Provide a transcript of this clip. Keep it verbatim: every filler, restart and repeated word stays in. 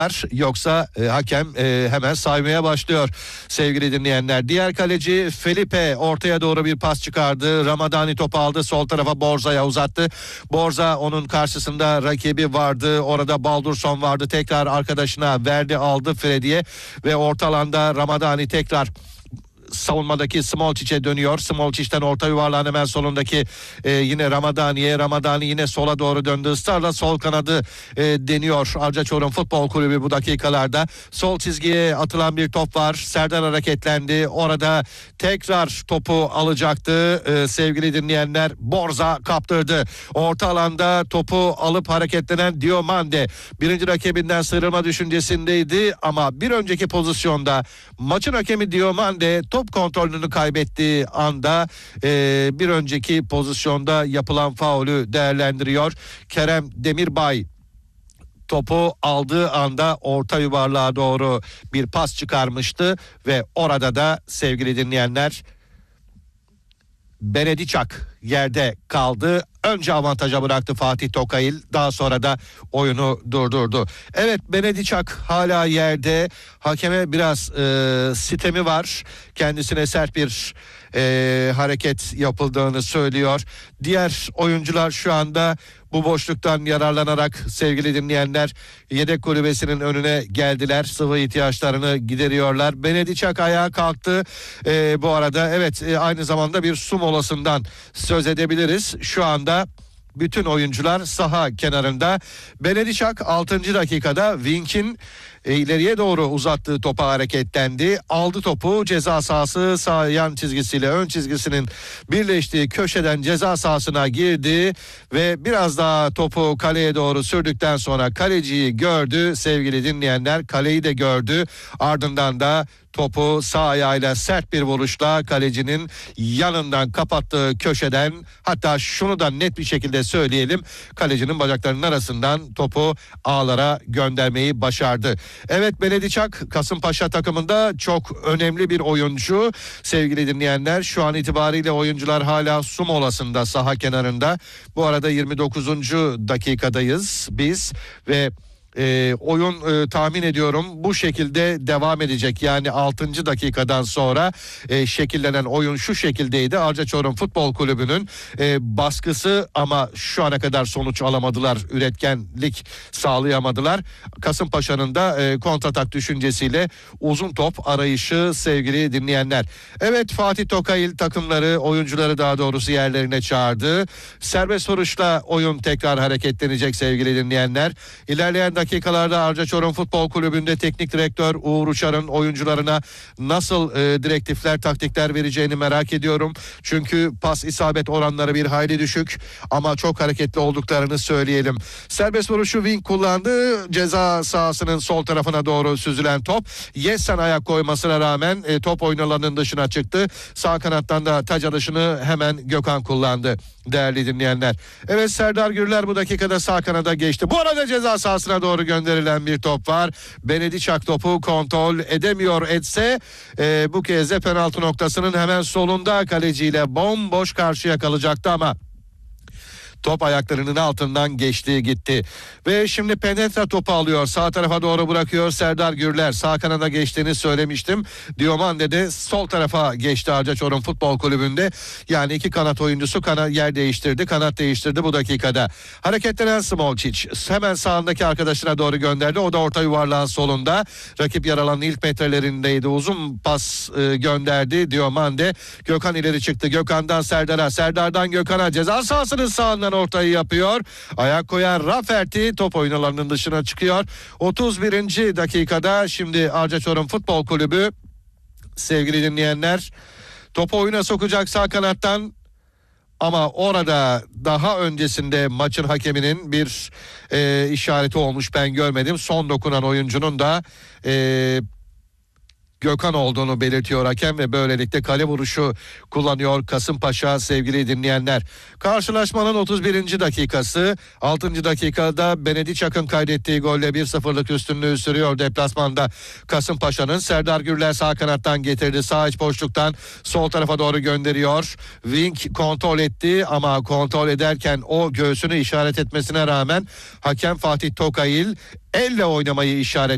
Yoksa e, hakem e, hemen saymaya başlıyor sevgili dinleyenler. Diğer kaleci Felipe ortaya doğru bir pas çıkardı. Ramadani topu aldı, sol tarafa Borza'ya uzattı. Borza onun karşısında rakibi vardı. Orada Baldurson vardı. Tekrar arkadaşına verdi, aldı Freddy'ye ve orta alanda Ramadani tekrar savunmadaki Smolcic'e dönüyor. Smolcic'ten orta yuvarlağın hemen solundaki e, yine Ramadani'ye. Ramadani yine sola doğru döndü. Israrla sol kanadı e, deniyor. Arcaçorum Futbol Kulübü bu dakikalarda. Sol çizgiye atılan bir top var. Serdar hareketlendi. Orada tekrar topu alacaktı. E, sevgili dinleyenler, Borza kaptırdı. Orta alanda topu alıp hareketlenen Diomande birinci rakibinden sıyrılma düşüncesindeydi ama bir önceki pozisyonda maçın hakemi Diomande top Top kontrolünü kaybettiği anda e, bir önceki pozisyonda yapılan faulü değerlendiriyor. Kerem Demirbay topu aldığı anda orta yuvarlığa doğru bir pas çıkarmıştı ve orada da sevgili dinleyenler Benediçak yerde kaldı. Önce avantaja bıraktı Fatih Tokayıl. Daha sonra da oyunu durdurdu. Evet, Benediçak hala yerde. Hakeme biraz e, sitemi var. Kendisine sert bir e, hareket yapıldığını söylüyor. Diğer oyuncular şu anda bu boşluktan yararlanarak sevgili dinleyenler yedek kulübesinin önüne geldiler. Sıvı ihtiyaçlarını gideriyorlar. Benediçak ayağa kalktı. E, bu arada evet e, aynı zamanda bir su molasından söz edebiliriz. Şu anda bütün oyuncular saha kenarında. Benediçak altıncı dakikada Wink'in e, ileriye doğru uzattığı topa hareketlendi. Aldı topu, ceza sahası sağ yan çizgisiyle ön çizgisinin birleştiği köşeden ceza sahasına girdi ve biraz daha topu kaleye doğru sürdükten sonra kaleciyi gördü sevgili dinleyenler. Kaleyi de gördü. Ardından da topu sağ ayağıyla sert bir vuruşla kalecinin yanından kapattığı köşeden, hatta şunu da net bir şekilde söyleyelim, kalecinin bacaklarının arasından topu ağlara göndermeyi başardı. Evet, Benediçak Kasımpaşa takımında çok önemli bir oyuncu sevgili dinleyenler. Şu an itibariyle oyuncular hala su molasında saha kenarında. Bu arada yirmi dokuzuncu dakikadayız biz ve E, oyun e, tahmin ediyorum bu şekilde devam edecek. Yani altıncı dakikadan sonra e, şekillenen oyun şu şekildeydi. Arcaçorum Futbol Kulübü'nün e, baskısı ama şu ana kadar sonuç alamadılar. Üretkenlik sağlayamadılar. Kasımpaşa'nın da e, kontratak düşüncesiyle uzun top arayışı sevgili dinleyenler. Evet, Fatih Tokayıl takımları, oyuncuları daha doğrusu yerlerine çağırdı. Serbest vuruşla oyun tekrar hareketlenecek sevgili dinleyenler. İlerleyen dakikalarda Arcaçorum Futbol Kulübü'nde teknik direktör Uğur Uçar'ın oyuncularına nasıl e, direktifler, taktikler vereceğini merak ediyorum. Çünkü pas isabet oranları bir hayli düşük ama çok hareketli olduklarını söyleyelim. Serbest vuruşu Wink kullandı. Ceza sahasının sol tarafına doğru süzülen top. Yessen ayak koymasına rağmen e, top oyun alanının dışına çıktı. Sağ kanattan da taç alışını hemen Gökhan kullandı değerli dinleyenler. Evet, Serdar Gürler bu dakikada sağ kanada geçti. Bu arada ceza sahasına doğru gönderilen bir top var. Benediçak topu kontrol edemiyor etse e, bu kez de penaltı noktasının hemen solunda kaleciyle bomboş karşıya kalacaktı ama top ayaklarının altından geçti gitti. Ve şimdi penetra topu alıyor. Sağ tarafa doğru bırakıyor Serdar Gürler. Sağ kanada geçtiğini söylemiştim. Diomande de sol tarafa geçti Arcaçorum Futbol Kulübü'nde. Yani iki kanat oyuncusu kana yer değiştirdi. Kanat değiştirdi bu dakikada. Hareketlenen Smolcic hemen sağındaki arkadaşına doğru gönderdi. O da orta yuvarlağın solunda. Rakip yer alanın ilk metrelerindeydi. Uzun pas e, gönderdi Diomande. Gökhan ileri çıktı. Gökhan'dan Serdar'a. Serdar'dan Gökhan'a. Ceza sahasının sağından ortayı yapıyor. Ayak koyan Rafferty top oyun alanının dışına çıkıyor. otuz birinci dakikada şimdi Arcaçorum Futbol Kulübü sevgili dinleyenler topu oyuna sokacak sağ kanattan. Ama orada daha öncesinde maçın hakeminin bir e, işareti olmuş, ben görmedim. Son dokunan oyuncunun da e, Gökhan olduğunu belirtiyor hakem ve böylelikle kale vuruşu kullanıyor Kasımpaşa sevgili dinleyenler. Karşılaşmanın otuz birinci dakikası, altıncı dakikada Benediçak'ın kaydettiği golle bir sıfırlık üstünlüğü sürüyor deplasmanda Kasımpaşa'nın. Serdar Gürler sağ kanattan getirdi, sağ iç boşluktan sol tarafa doğru gönderiyor. Wink kontrol etti ama kontrol ederken o göğsünü işaret etmesine rağmen hakem Fatih Tokayıl elle oynamayı işaret